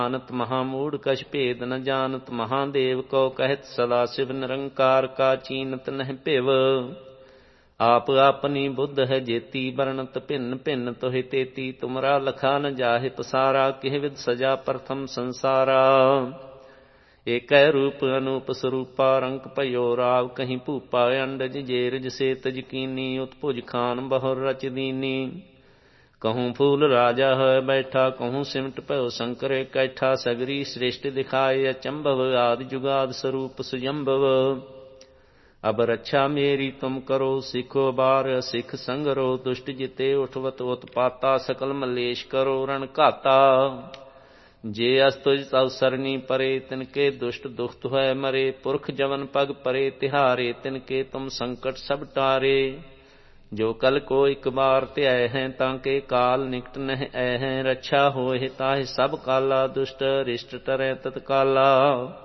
जानत महामूढ़ कछ भेद न जानत महादेव को कहत सदा शिव निरंकार का चीनत नह पिव आप अपनी बुद्ध है जेती बरनत भिन्न भिन्न तोहि तेती तुमरा लखा न जाहि पसारा किह विद सजा प्रथम संसारा एक रूप अनूप स्वरूपा रंक भयो राव कहीं भूपा अंडज जेरज से तजकीनी उत्पुज खान बहुर रच दीनी कहूँ फूल राजा है बैठा कहूँ सिमट पयो शंकर कैठा सगरी श्रेष्ठ दिखाए अचंभव आदि जुगाद स्वरूप सुजंभव अब रक्षा मेरी तुम करो सिखो बार सिख संगरो दुष्ट जिते उठवत उत्पाता सकल मलेश करो रण घाता जे अस्तुज तव सरनी परे तिनके दुष्ट दुखत है मरे पुरख जवन पग परे तिहारे तिनके तुम संकट सब टारे जो कल को एक बार त्याय हैं ताके काल निकट नह ऐ हैं रक्षा होए ताहि सब काला दुष्ट रिष्ट टरै तत्काला।